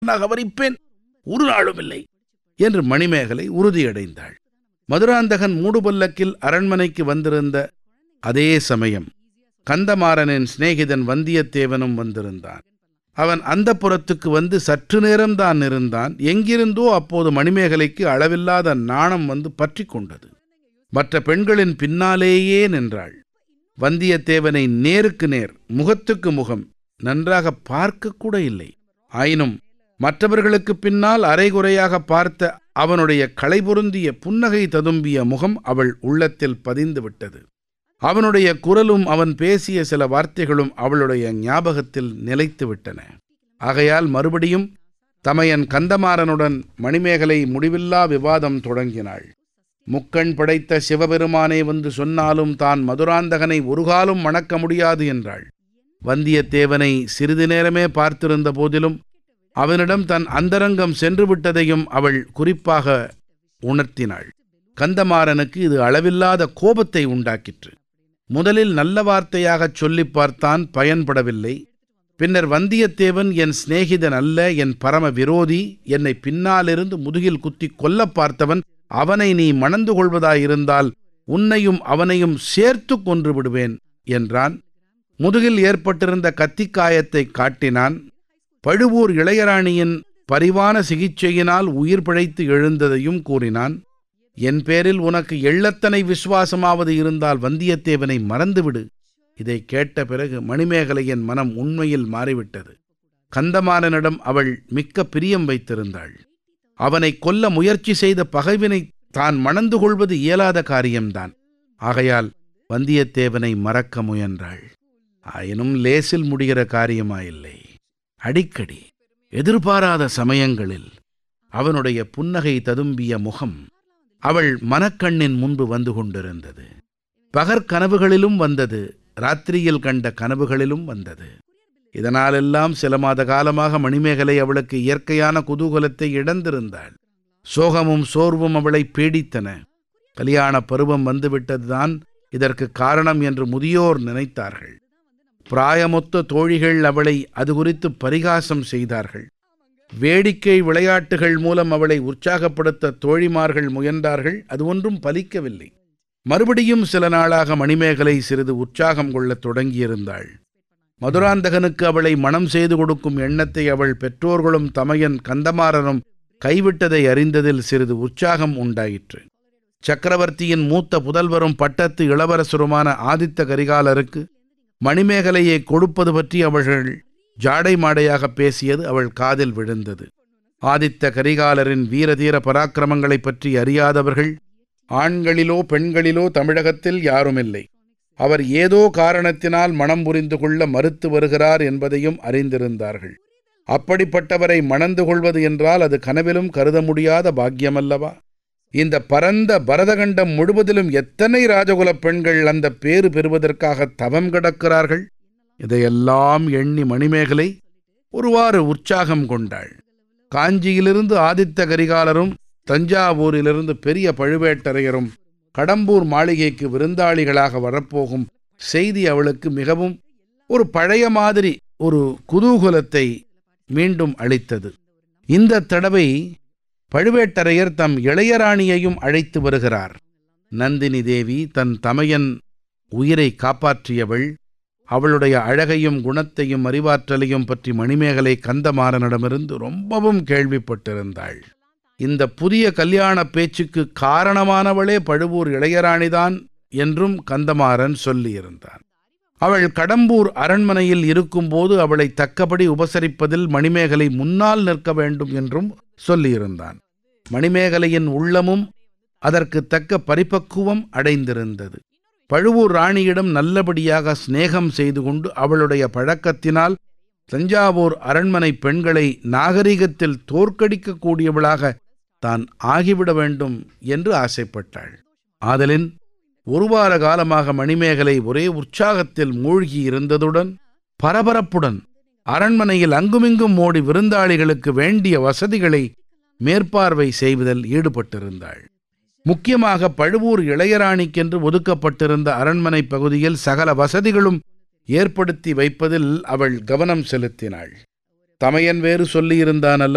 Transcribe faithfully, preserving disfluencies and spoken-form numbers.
அபகரிப்பேன், ஒரு நாளும் இல்லை என்று மணிமேகலை உறுதியடைந்தாள். மதுராந்தகன் மூடுபல்லக்கில் அரண்மனைக்கு வந்திருந்த அதே சமயம் கந்தமாறனின் சிநேகிதன் வந்தியத்தேவனும் வந்திருந்தான். அவன் அந்தப்புரத்துக்கு வந்து சற்று நேரம்தான் இருந்தான். எங்கிருந்தோ அப்போது மணிமேகலைக்கு அளவில்லாத நாணம் வந்து பற்றி கொண்டது. மற்ற பெண்களின் பின்னாலேயே நின்றாள். வந்தியத்தேவனை நேருக்கு நேர், முகத்துக்கு முகம் நன்றாக பார்க்க கூட இல்லை. ஆயினும் மற்றவர்களுக்கு பின்னால் அரைகுறையாக பார்த்த அவனுடைய களைபொருந்திய புன்னகை ததும்பிய முகம் அவள் உள்ளத்தில் பதிந்து விட்டது. அவனுடைய குரலும் அவன் பேசிய சில வார்த்தைகளும் அவளுடைய ஞாபகத்தில் நிலைத்து விட்டன. ஆகையால் மறுபடியும் தமையன் கந்தமாறனுடன் மணிமேகலை முடிவில்லா விவாதம் தொடங்கினாள். முக்கண் படைத்த சிவபெருமானே வந்து சொன்னாலும் தான் மதுராந்தகனை ஒருகாலும் மணக்க முடியாது என்றாள். வந்தியத்தேவனை சிறிது நேரமே பார்த்திருந்த போதிலும் அவனிடம் தன் அந்தரங்கம் சென்று விட்டதையும் அவள் குறிப்பாக உணர்த்தினாள். கந்தமாறனுக்கு இது அளவில்லாத கோபத்தை உண்டாக்கிற்று. முதலில் நல்ல வார்த்தையாகச் சொல்லி பார்த்தான், பயன்படவில்லை. பின்னர் வந்தியத்தேவன் என் சிநேகிதன் அல்ல, என் பரம விரோதி, என்னை பின்னாலிருந்து முதுகில் குத்தி கொல்ல பார்த்தவன், அவனை நீ மணந்து கொள்வதாயிருந்தால் உன்னையும் அவனையும் சேர்த்து கொன்று விடுவேன் என்றான். முதுகில் ஏற்பட்டிருந்த கத்திக்காயத்தை காட்டினான். பழுவூர் இளையராணியின் பரிவான சிகிச்சையினால் உயிர் பிழைத்து எழுந்ததையும் கூறினான். என் பேரில் உனக்கு எள்ளத்தனை விசுவாசமாவது இருந்தால் வந்தியத்தேவனை மறந்துவிடு. இதை கேட்ட பிறகு மணிமேகலையின் மனம் உண்மையில் மாறிவிட்டது. கந்தமாறனிடம் அவள் மிக்க பிரியம் வைத்திருந்தாள். அவனை கொல்ல முயற்சி செய்த பகைவினை தான் மணந்து கொள்வது இயலாத காரியம்தான். ஆகையால் வந்தியத்தேவனை மறக்க முயன்றாள். ஆயினும் லேசில் முடிகிற காரியமாயில்லை. அடிக்கடி எதிர்பாராத சமயங்களில் அவனுடைய புன்னகை ததும்பிய முகம் அவள் மனக்கண்ணின் முன்பு வந்து கொண்டிருந்தது. பகற்கனவுகளிலும் வந்தது, ராத்திரியில் கண்ட கனவுகளிலும் வந்தது. இதனாலெல்லாம் சில மாத காலமாக மணிமேகலை அவளுக்கு இயற்கையான குதூகலத்தை இழந்திருந்தாள். சோகமும் சோர்வும் அவளை பீடித்தன. கல்யாண பருவம் வந்துவிட்டதுதான் இதற்கு காரணம் என்று முதியோர் நினைத்தார்கள். பிராயமொத்த தோழிகள் அவளை அது குறித்து பரிகாசம் செய்தார்கள். வேடிக்கை விளையாட்டுகள் மூலம் அவளை உற்சாகப்படுத்த தோழிமார்கள் முயன்றார்கள். அது ஒன்றும் பலிக்கவில்லை. மறுபடியும் சில நாளாக மணிமேகலை சிறிது உற்சாகம் கொள்ளத் தொடங்கியிருந்தாள். மதுராந்தகனுக்கு அவளை மணம் செய்து கொடுக்கும் எண்ணத்தை அவள் பெற்றோர்களும் தமையன் கந்தமாறனும் கைவிட்டதை அறிந்ததில் சிறிது உற்சாகம் உண்டாயிற்று. சக்கரவர்த்தியின் மூத்த புதல்வரும் பட்டத்து இளவரசருமான ஆதித்த கரிகாலருக்கு மணிமேகலையை கொடுப்பது பற்றி அவர்கள் ஜாடை மாடையாக பேசியது அவள் காதில் விழுந்தது. ஆதித்த கரிகாலரின் வீரதீர பராக்கிரமங்களை பற்றி அறியாதவர்கள் ஆண்களிலோ பெண்களிலோ தமிழகத்தில் யாருமில்லை. அவர் ஏதோ காரணத்தினால் மனம் புரிந்து கொள்ள மறுத்து வருகிறார் என்பதையும் அறிந்திருந்தார்கள். அப்படிப்பட்டவரை மணந்து கொள்வது என்றால் அது கனவிலும் கருத முடியாத பாக்கியமல்லவா? இந்த பரந்த பரதகண்டம் முழுவதிலும் எத்தனை ராஜகுலப் பெண்கள் அந்த பேறு பெறுவதற்காக தவம் கிடக்கிறார்கள். இதையெல்லாம் எண்ணி மணிமேகலை ஒருவாறு உற்சாகம் கொண்டாள். காஞ்சியிலிருந்து ஆதித்த கரிகாலரும் தஞ்சாவூரிலிருந்து பெரிய பழுவேட்டரையரும் கடம்பூர் மாளிகைக்கு விருந்தாளிகளாக வரப்போகும் செய்தி அவளுக்கு மிகவும் ஒரு பழைய மாதிரி ஒரு குதூகலத்தை மீண்டும் அளித்தது. இந்த தடவை பழுவேட்டரையர் தம் இளையராணியையும் அழைத்து வருகிறார். நந்தினி தேவி தன் தமையன் உயிரை காப்பாற்றியவள். அவளுடைய அழகையும் குணத்தையும் அறிவாற்றலையும் பற்றி மணிமேகலை கந்தமாறனிடமிருந்து ரொம்பவும் கேள்விப்பட்டிருந்தாள். இந்த புதிய கல்யாண பேச்சுக்கு காரணமானவளே பழுவூர் இளையராணிதான் என்றும் கந்தமாறன் சொல்லியிருந்தான். அவள் கடம்பூர் அரண்மனையில் இருக்கும்போது அவளை தக்கபடி உபசரிப்பதில் மணிமேகலை முன்னால் நிற்க வேண்டும் என்றும் சொல்லியிருந்தான். மணிமேகலையின் உள்ளமும் அதற்கு தக்க பரிபக்குவம் அடைந்திருந்தது. பழுவூர் ராணியிடம் நல்லபடியாக சிநேகம் செய்து கொண்டு அவளுடைய பழக்கத்தினால் தஞ்சாவூர் அரண்மனை பெண்களை நாகரிகத்தில் தோற்கடிக்கக்கூடியவளாக தான் ஆகிவிட வேண்டும் என்று ஆசைப்பட்டாள். ஆதலின் ஒரு வார காலமாக மணிமேகலை ஒரே உற்சாகத்தில் மூழ்கி இருந்ததுடன் பரபரப்புடன் அரண்மனையில் அங்குமிங்கும் ஓடி விருந்தாளிகளுக்கு வேண்டிய வசதிகளை மேற்பார்வை செய்வதில் ஈடுபட்டிருந்தாள். முக்கியமாக பழுவூர் இளையராணிக்கென்று ஒதுக்கப்பட்டிருந்த அரண்மனை பகுதியில் சகல வசதிகளும் ஏற்படுத்தி வைப்பதில் அவள் கவனம் செலுத்தினாள். தமையன் வேறு சொல்லியிருந்தான் அல்லவா,